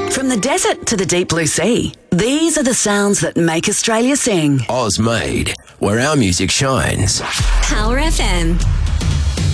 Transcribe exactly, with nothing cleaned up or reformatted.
From the desert to the deep blue sea, these are the sounds that make Australia sing. Oz made, where our music shines. Power F M.